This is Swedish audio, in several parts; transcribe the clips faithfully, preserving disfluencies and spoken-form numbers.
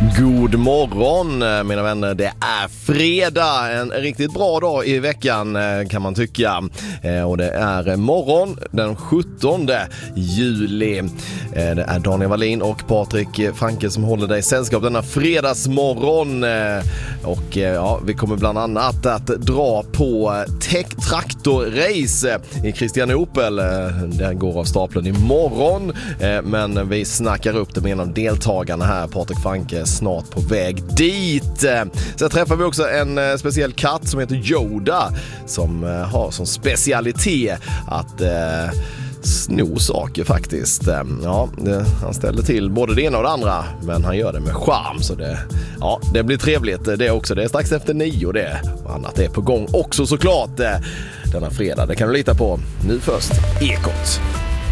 God morgon mina vänner, det är fredag, en riktigt bra dag i veckan kan man tycka, och det är morgon den sjuttonde juli. Det är Daniel Wallin och Patrik Franke som håller dig sällskap denna fredagsmorgon, och ja, vi kommer bland annat att dra på tech-traktor-race i Kristianopel. Det går av stapeln imorgon, men vi snackar upp det med en av deltagarna här, Patrik Franke, snart på väg dit. Sen träffar vi också en speciell katt som heter Yoda, som har som specialitet att eh, sno saker faktiskt. Ja, det, han ställer till både det ena och det andra, men han gör det med charm, så det, ja, det blir trevligt det också. Det är strax efter nio det, och annat är på gång också såklart denna fredag. Det kan du lita på. Nu först Ekot.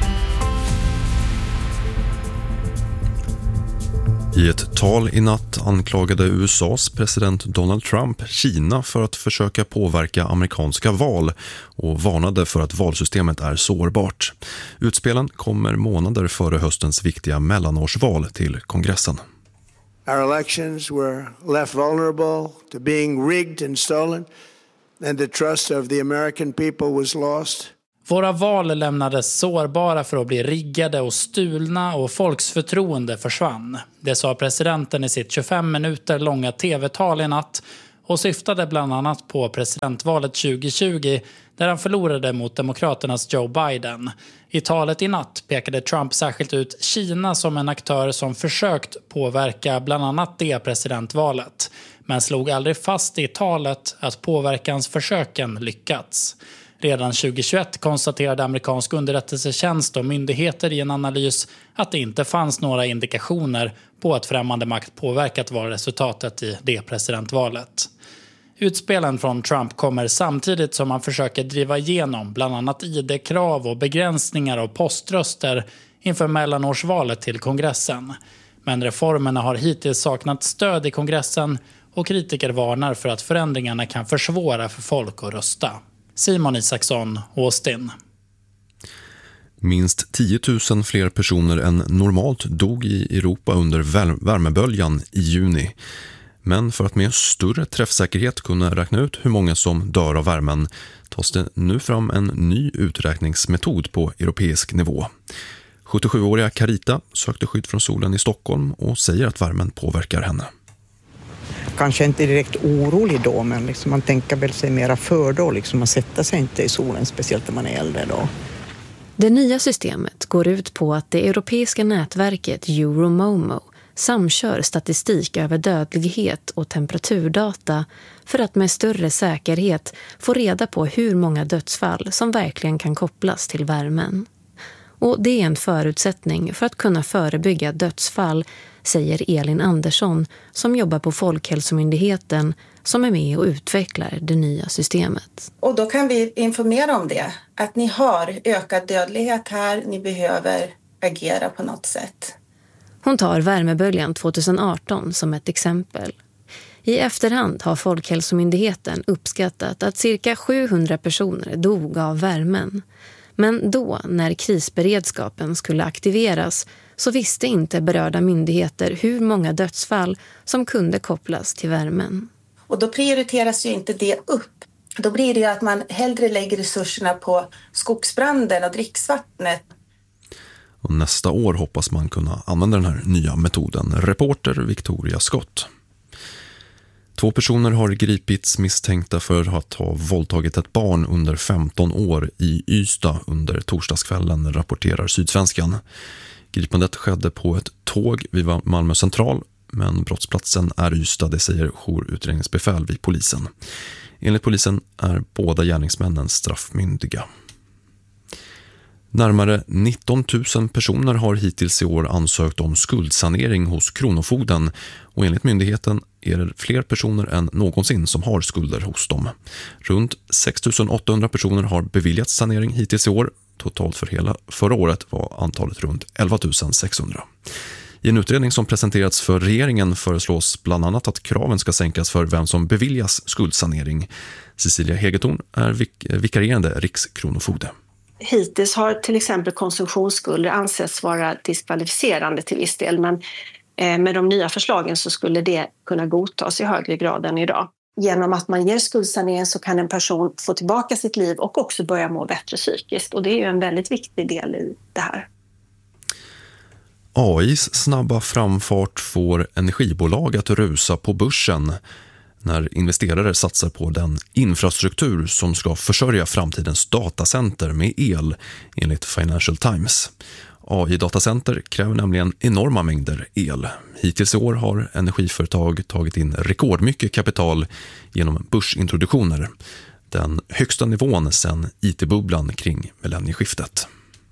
I ett tal i natt anklagade U S A:s president Donald Trump Kina för att försöka påverka amerikanska val och varnade för att valsystemet är sårbart. Utspelen kommer månader före höstens viktiga mellanårsval till kongressen. Our elections were left vulnerable to being rigged and stolen, and the trust of the American people was lost. Våra val lämnades sårbara för att bli riggade och stulna, och folks förtroende försvann. Det sa presidenten i sitt tjugofem minuter långa tv-tal i natt, och syftade bland annat på presidentvalet tjugo tjugo där han förlorade mot demokraternas Joe Biden. I talet i natt pekade Trump särskilt ut Kina som en aktör som försökt påverka bland annat det presidentvalet, men slog aldrig fast i talet att påverkansförsöken lyckats. Redan tjugo tjugoett konstaterade amerikansk underrättelsetjänst och myndigheter i en analys att det inte fanns några indikationer på att främmande makt påverkat valresultatet i det presidentvalet. Utspelen från Trump kommer samtidigt som han försöker driva igenom bland annat I D-krav och begränsningar av poströster inför mellanårsvalet till kongressen. Men reformerna har hittills saknat stöd i kongressen, och kritiker varnar för att förändringarna kan försvåra för folk att rösta. Simon Isaksson, Austin. Minst tio tusen fler personer än normalt dog i Europa under värmeböljan i juni. Men för att med större träffsäkerhet kunna räkna ut hur många som dör av värmen tas det nu fram en ny uträkningsmetod på europeisk nivå. sjuttiosjuåriga Carita sökte skydd från solen i Stockholm och säger att värmen påverkar henne. Kanske inte direkt orolig då, men liksom man tänker väl sig mera för då. Liksom man sätter sig inte i solen, speciellt när man är äldre då. Det nya systemet går ut på att det europeiska nätverket Euromomo samkör statistik över dödlighet och temperaturdata för att med större säkerhet få reda på hur många dödsfall som verkligen kan kopplas till värmen. Och det är en förutsättning för att kunna förebygga dödsfall, säger Elin Andersson som jobbar på Folkhälsomyndigheten, som är med och utvecklar det nya systemet. Och då kan vi informera om det, att ni har ökad dödlighet här, ni behöver agera på något sätt. Hon tar värmeböljan tjugoarton som ett exempel. I efterhand har Folkhälsomyndigheten uppskattat att cirka sjuhundra personer dog av värmen. Men då, när krisberedskapen skulle aktiveras, så visste inte berörda myndigheter hur många dödsfall som kunde kopplas till värmen. Och då prioriteras ju inte det upp. Då blir det ju att man hellre lägger resurserna på skogsbranden och dricksvattnet. Och nästa år hoppas man kunna använda den här nya metoden. Reporter Victoria Scott. Två personer har gripits misstänkta för att ha våldtagit ett barn under femton år i Ystad under torsdagskvällen, rapporterar Sydsvenskan. Gripandet skedde på ett tåg vid Malmö central, men brottsplatsen är Ystad, det säger jourutredningsbefäl vid polisen. Enligt polisen är båda gärningsmännen straffmyndiga. Närmare nitton tusen personer har hittills i år ansökt om skuldsanering hos Kronofogden, och enligt myndigheten är det fler personer än någonsin som har skulder hos dem. Runt sex tusen åttahundra personer har beviljats sanering hittills i år. Totalt för hela förra året var antalet runt elva tusen sexhundra. I en utredning som presenterats för regeringen föreslås bland annat att kraven ska sänkas för vem som beviljas skuldsanering. Cecilia Hegetorn är vik- vikarierande rikskronofogde. Hittills har till exempel konsumtionsskulder ansetts vara diskvalificerande till viss del, men Med de nya förslagen så skulle det kunna godtas i högre grad än idag. Genom att man ger skuldsanering så kan en person få tillbaka sitt liv och också börja må bättre psykiskt. Och det är ju en väldigt viktig del i det här. A I:s snabba framfart får energibolag att rusa på börsen när investerare satsar på den infrastruktur som ska försörja framtidens datacenter med el, enligt Financial Times. A I-datacenter kräver nämligen enorma mängder el. Hittills i år har energiföretag tagit in rekordmycket kapital genom börsintroduktioner. Den högsta nivån sedan I T-bubblan kring millennieskiftet.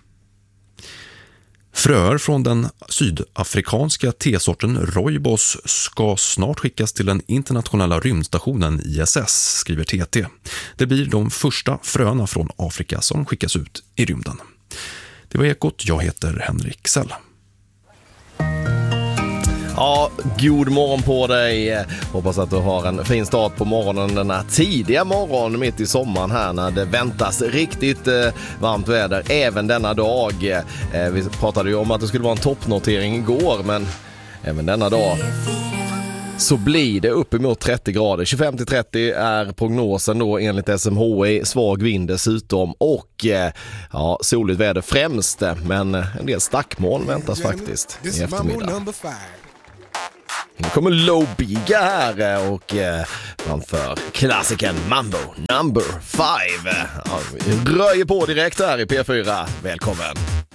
Fröer från den sydafrikanska tesorten Rooibos ska snart skickas till den internationella rymdstationen I S S, skriver T T. Det blir de första fröna från Afrika som skickas ut i rymden. Det var Ekot, jag heter Henrik Sell. Ja, god morgon på dig. Hoppas att du har en fin start på morgonen, den här tidiga morgon mitt i sommaren här när det väntas riktigt eh, varmt väder även denna dag. Eh, vi pratade ju om att det skulle vara en toppnotering igår, men även denna dag så blir det uppemot trettio grader. tjugofem till trettio är prognosen då enligt S M H I. Svag vind dessutom och ja, soligt väder främst. Men en del stackmoln väntas faktiskt i eftermiddag. Nu kommer Low Biga här och framför klassiken Mambo number five. Ja, vi röjer på direkt här i P fyra. Välkommen!